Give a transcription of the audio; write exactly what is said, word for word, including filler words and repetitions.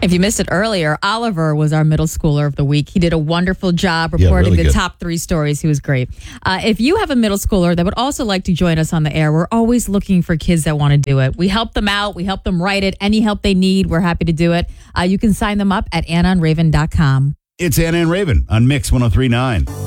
If you missed it earlier, Oliver was our middle schooler of the week. He did a wonderful job reporting really the good. top three stories. He was great. Uh, if you have a middle schooler that would also like to join us on the air, we're always looking for kids that want to do it. We help them out. We help them write it. Any help they need, we're happy to do it. Uh, you can sign them up at anna and raven dot com. It's Anna and Raven on Mix one oh three point nine.